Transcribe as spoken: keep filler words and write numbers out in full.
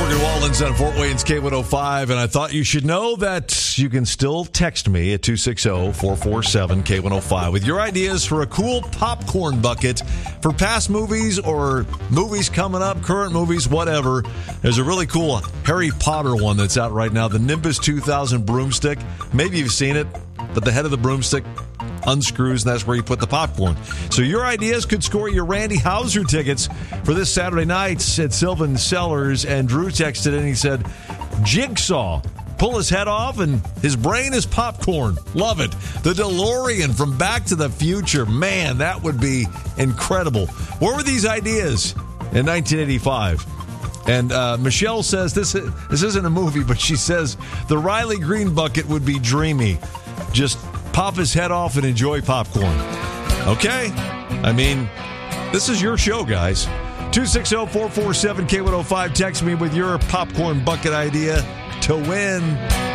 Morgan Wallen's on Fort Wayne's K one oh five, and I thought you should know that you can still text me at two six zero, four four seven, K one oh five with your ideas for a cool popcorn bucket for past movies or movies coming up, current movies, whatever. There's a really cool Harry Potter one that's out right now, the Nimbus two thousand broomstick. Maybe you've seen it, but the head of the broomstick unscrews, and that's where you put the popcorn. So your ideas could score your Randy Houser tickets for this Saturday night at Sylvan Cellars. And Drew texted in, he said, Jigsaw. Pull his head off and his brain is popcorn. Love it. The DeLorean from Back to the Future. Man, that would be incredible. Where were these ideas in nineteen eighty-five? And uh, Michelle says, this, this isn't a movie, but she says the Riley Green bucket would be dreamy. Just pop his head off and enjoy popcorn. Okay? I mean, this is your show, guys. two six zero, four four seven, K one oh five. Text me with your popcorn bucket idea to win.